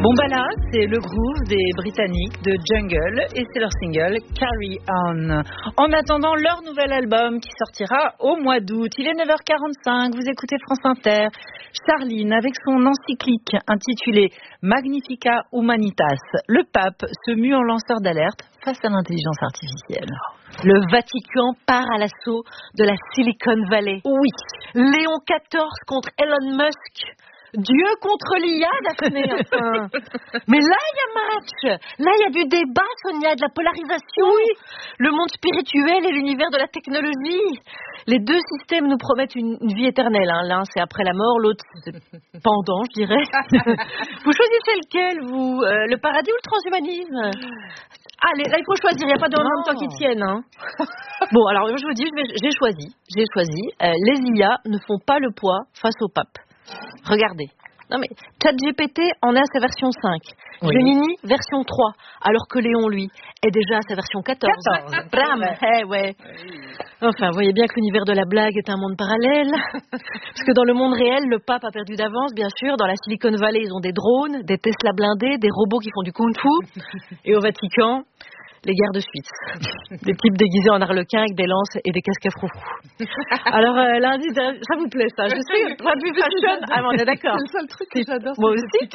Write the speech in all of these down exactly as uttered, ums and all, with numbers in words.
Bon bah là, c'est le groove des Britanniques de Jungle et c'est leur single Carry On. En attendant leur nouvel album qui sortira au mois d'août. Il est neuf heures quarante-cinq, vous écoutez France Inter. Charline avec son encyclique intitulée Magnifica Humanitas. Le pape se mue en lanceur d'alerte face à l'intelligence artificielle. Le Vatican part à l'assaut de la Silicon Valley. Oui. Léon quatorze contre Elon Musk. Dieu contre l'I A, Daphné. Enfin. Mais là, il y a match. Là, il y a du débat, Sonia, de la polarisation. Oui. Le monde spirituel et l'univers de la technologie. Les deux systèmes nous promettent une, une vie éternelle. Hein. L'un, c'est après la mort, l'autre, c'est pendant, je dirais. Vous choisissez lequel, vous euh, Le paradis ou le transhumanisme? Allez, là, il faut choisir. Il n'y a pas de même temps qui tienne. Hein. Bon, alors, je vous dis, j'ai choisi. J'ai choisi. Euh, les I A ne font pas le poids face au pape. Regardez. Non mais ChatGPT en est à sa version cinq. Oui. Gemini version trois. Alors que Léon, lui, est déjà à sa version quatorze. quatorze. Bram. Eh ouais. Enfin, vous voyez bien que l'univers de la blague est un monde parallèle. Parce que dans le monde réel, le pape a perdu d'avance, bien sûr. Dans la Silicon Valley, ils ont des drones, des Tesla blindés, des robots qui font du kung-fu. Et au Vatican, les guerres de Suisse. Des types déguisés en arlequins avec des lances et des casques à froufrou. Alors, euh, lundi, ça vous plaît, ça? Je suis pas plus fashion. Ah, bon, on est d'accord. C'est le seul truc que j'adore. Moi aussi.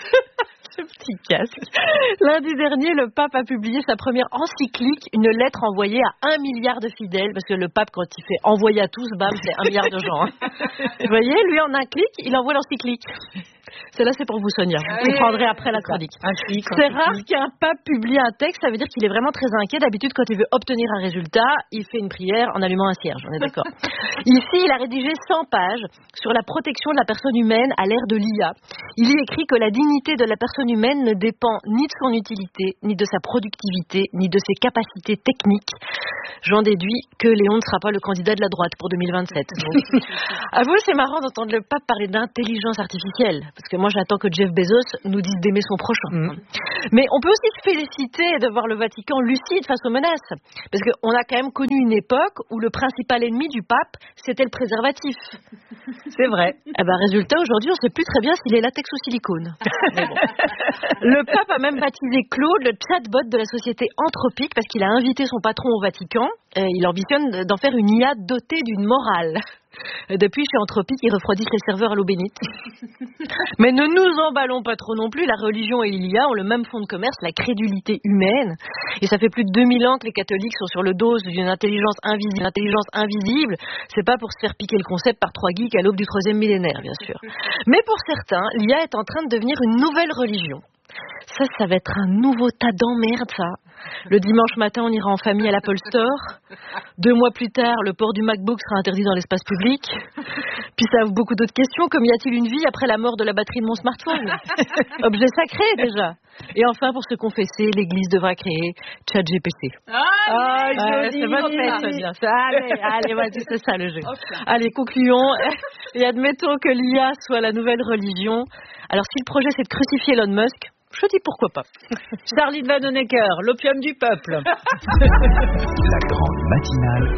Ce petit casque. Lundi dernier, le pape a publié sa première encyclique, une lettre envoyée à un milliard de fidèles, parce que le pape, quand il fait envoyer à tous, bam, c'est un milliard de gens. Hein. Vous voyez, lui, en un clic, il envoie l'encyclique. Celle-là, c'est pour vous, Sonia. Vous le prendrez après la chronique. C'est rare qu'un pape publie un texte, ça veut dire qu'il est vraiment très inquiet. D'habitude, quand il veut obtenir un résultat, il fait une prière en allumant un cierge, on est d'accord. Ici, il a rédigé cent pages sur la protection de la personne humaine à l'ère de l'I A. Il y écrit que la dignité de la personne humaine ne dépend ni de son utilité, ni de sa productivité, ni de ses capacités techniques. J'en déduis que Léon ne sera pas le candidat de la droite pour deux mille vingt-sept. Donc, à vous, c'est marrant d'entendre le pape parler d'intelligence artificielle. Parce que moi, j'attends que Jeff Bezos nous dise d'aimer son prochain. Mmh. Mais on peut aussi se féliciter de voir le Vatican lucide face aux menaces. Parce qu'on a quand même connu une époque où le principal ennemi du pape, c'était le préservatif. C'est vrai. Eh ben, résultat, aujourd'hui, on ne sait plus très bien s'il est latex ou silicone. Mais bon. Le pape a même baptisé Claude le chatbot de la société Anthropique parce qu'il a invité son patron au Vatican. Et il ambitionne d'en faire une I A dotée d'une morale. Depuis, chez Anthropique, ils refroidissent les serveurs à l'eau bénite. Mais ne nous emballons pas trop non plus. La religion et l'I A ont le même fond de commerce, la crédulité humaine. Et ça fait plus de deux mille ans que les catholiques sont sur le dos d'une intelligence invisible. L'intelligence invisible, c'est pas pour se faire piquer le concept par trois geeks à l'aube du troisième millénaire, bien sûr. Mais pour certains, l'I A est en train de devenir une nouvelle religion. Ça, ça va être un nouveau tas d'emmerdes, ça. Le dimanche matin, on ira en famille à l'Apple Store. Deux mois plus tard, le port du MacBook sera interdit dans l'espace public. Puis ça ouvre beaucoup d'autres questions, comme y a-t-il une vie après la mort de la batterie de mon smartphone? Objet sacré, déjà. Et enfin, pour se confesser, l'Église devra créer ChatGPT. Ah, ah euh, c'est bonne fête, ça bien. Ça, allez, allez, vas-y, c'est ça le jeu. Okay. Allez, concluons. Et admettons que l'I A soit la nouvelle religion. Alors, si le projet, c'est de crucifier Elon Musk, je dis pourquoi pas. Charline Vanhoenacker, l'opium du peuple. La grande matinale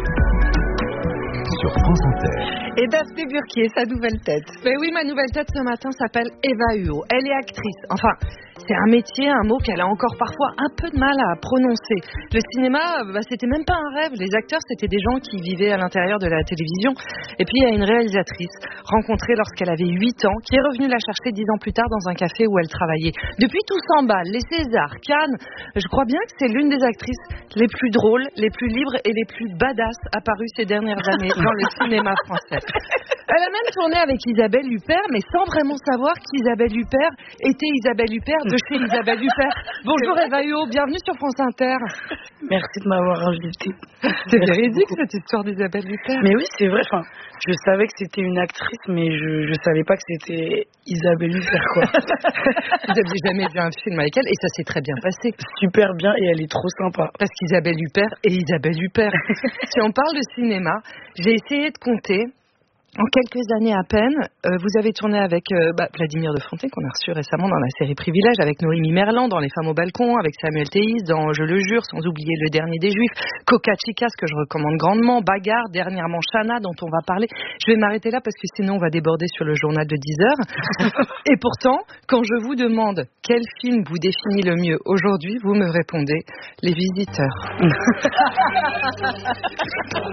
sur France Inter. Et Daphné Burquier, sa nouvelle tête. Ben oui, ma nouvelle tête ce matin s'appelle Eva Huot. Elle est actrice. Enfin, c'est un métier, un mot qu'elle a encore parfois un peu de mal à prononcer. Le cinéma, bah, c'était même pas un rêve. Les acteurs, c'était des gens qui vivaient à l'intérieur de la télévision. Et puis, il y a une réalisatrice rencontrée lorsqu'elle avait huit ans, qui est revenue la chercher dix ans plus tard dans un café où elle travaillait. Depuis, tout s'emballe. Les Césars, Cannes. Je crois bien que c'est l'une des actrices les plus drôles, les plus libres et les plus badass apparues ces dernières années dans le cinéma français. Elle a même tourné avec Isabelle Huppert, mais sans vraiment savoir qu'Isabelle Huppert était Isabelle Huppert de chez Isabelle Huppert. Bonjour Eva Huot, bienvenue sur France Inter. Merci de m'avoir invitée. C'est véridique cette histoire d'Isabelle Huppert. Mais oui, c'est vrai. Enfin, je savais que c'était une actrice, mais je je savais pas que c'était Isabelle Huppert, quoi. Vous n'aviez jamais vu un film avec elle et ça s'est très bien passé. Super bien et elle est trop sympa. Parce qu'Isabelle Huppert est Isabelle Huppert. Si on parle de cinéma, j'ai essayé de compter. En quelques années à peine, euh, vous avez tourné avec euh, bah, Vladimir de Fontaine, qu'on a reçu récemment dans la série Privilèges, avec Noémie Merlan dans Les Femmes au balcon, avec Samuel Théis dans Je le jure, sans oublier Le Dernier des Juifs, Coca Chica, ce que je recommande grandement, Bagarre, dernièrement Chana, dont on va parler. Je vais m'arrêter là parce que sinon on va déborder sur le journal de dix heures. Et pourtant, quand je vous demande quel film vous définit le mieux aujourd'hui, vous me répondez Les Visiteurs. Pourquoi ?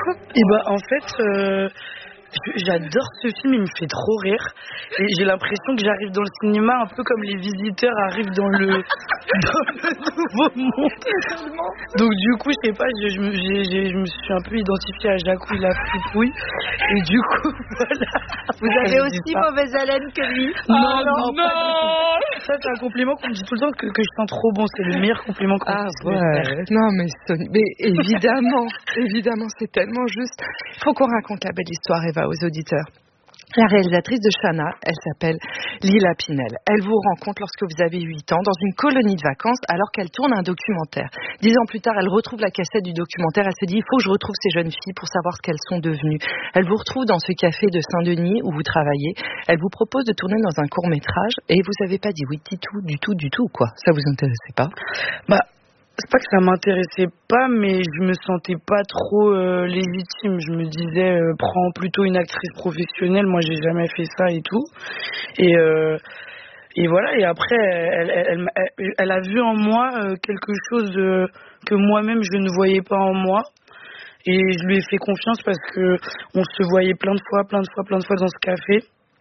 Et bah, en fait, euh, j'adore ce film, il me fait trop rire. Et j'ai l'impression que j'arrive dans le cinéma un peu comme les visiteurs arrivent dans le, dans le nouveau monde. Donc du coup, je sais pas, je, je, me, j'ai, j'ai, je me suis un peu identifiée à Jacouille la fripouille. Et du coup, voilà. Vous avez aussi mauvaise haleine que lui. Non, oh, non, non, non. Ça, c'est un compliment qu'on me dit tout le temps que, que je sens trop bon. C'est le meilleur compliment qu'on ah, puisse ouais. me faire. Non, mais, Sony, mais évidemment, évidemment, c'est tellement juste. Il faut qu'on raconte la belle histoire, Eva, aux auditeurs. La réalisatrice de Chana, elle s'appelle Lila Pinel. Elle vous rencontre lorsque vous avez huit ans dans une colonie de vacances alors qu'elle tourne un documentaire. Dix ans plus tard, elle retrouve la cassette du documentaire. Elle se dit, il faut que je retrouve ces jeunes filles pour savoir ce qu'elles sont devenues. Elle vous retrouve dans ce café de Saint-Denis où vous travaillez. Elle vous propose de tourner dans un court-métrage et vous n'avez pas dit oui du tout, du tout, du tout, quoi. Ça vous intéressait pas? Bah, c'est pas que ça m'intéressait pas, mais je me sentais pas trop euh, légitime. Je me disais, euh, prends plutôt une actrice professionnelle. Moi, j'ai jamais fait ça et tout. Et euh, et voilà. Et après, elle, elle, elle, elle a vu en moi euh, quelque chose euh, que moi-même je ne voyais pas en moi. Et je lui ai fait confiance parce que on se voyait plein de fois, plein de fois, plein de fois dans ce café.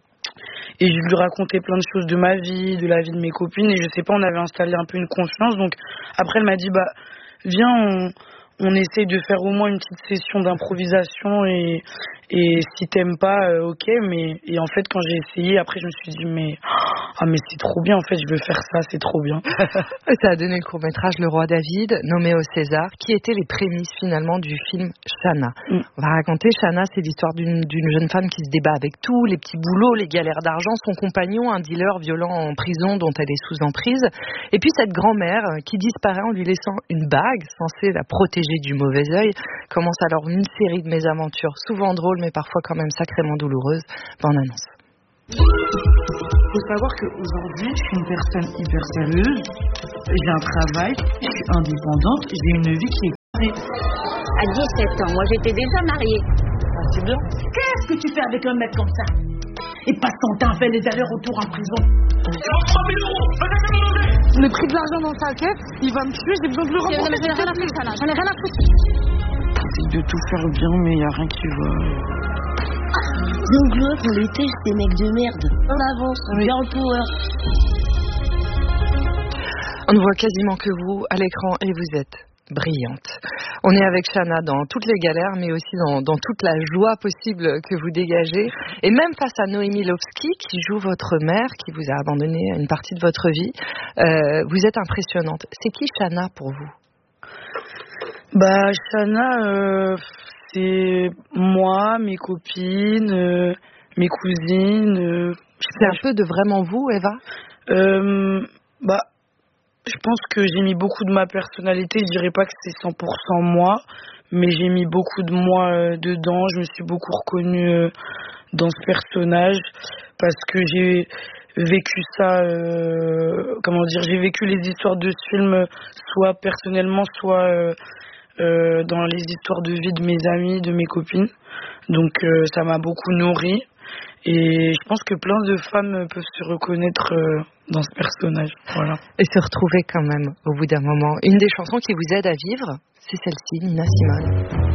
Et je lui racontais plein de choses de ma vie, de la vie de mes copines. Et je sais pas, on avait installé un peu une confiance. Donc après, elle m'a dit, bah, viens, on, on essaye de faire au moins une petite session d'improvisation. Et, et si t'aimes pas, euh, ok. Mais et en fait, quand j'ai essayé, après, je me suis dit, mais, ah, mais c'est trop bien. En fait, je veux faire ça, c'est trop bien. Ça a donné le court-métrage Le Roi David, nommé au César, qui était les prémices finalement du film Chana. Mm. On va raconter Chana, c'est l'histoire d'une, d'une jeune femme qui se débat avec tout, les petits boulots, les galères d'argent, son compagnon, un dealer violent en prison dont elle est sous emprise, et puis cette grand-mère qui disparaît en lui laissant une bague censée la protéger du mauvais œil. Commence alors une série de mésaventures, souvent drôles mais parfois quand même sacrément douloureuses. Bonne annonce. Il faut savoir qu'aujourd'hui, je suis une personne hyper sérieuse, j'ai un travail, je suis indépendante, j'ai une vie qui est carrée. À dix-sept ans, moi j'étais déjà mariée. Ah, c'est bien. Qu'est-ce que tu fais avec un mec comme ça? Et passe ton temps à faire les allers-retours en prison. Le prix de l'argent dans sa caisse, il va me tuer, j'ai besoin de le rembourser. J'en ai rien à foutre, ça là, j'en ai rien à foutre. J'essaie de tout faire bien, mais il n'y a rien qui va. Donc là, pour l'été, c'est des mecs de merde. On avance, on vient en power. On ne voit quasiment que vous à l'écran et vous êtes brillante. On est avec Chana dans toutes les galères, mais aussi dans, dans toute la joie possible que vous dégagez. Et même face à Noémie Lovski, qui joue votre mère, qui vous a abandonné une partie de votre vie, euh, vous êtes impressionnante. C'est qui Chana pour vous? Bah, Chana, euh, c'est moi, mes copines, euh, mes cousines. Euh, c'est un peu de vraiment vous, Eva? euh, Bah, je pense que j'ai mis beaucoup de ma personnalité. Je dirais pas que c'est cent pour cent moi, mais j'ai mis beaucoup de moi euh, dedans. Je me suis beaucoup reconnue euh, dans ce personnage parce que j'ai vécu ça, euh, comment dire, j'ai vécu les histoires de ce film soit personnellement, soit euh, euh, dans les histoires de vie de mes amis, de mes copines. Donc euh, ça m'a beaucoup nourrie et je pense que plein de femmes peuvent se reconnaître euh, dans ce personnage. Voilà. Et se retrouver quand même au bout d'un moment. Une des chansons qui vous aide à vivre, c'est celle-ci, Nina Simone.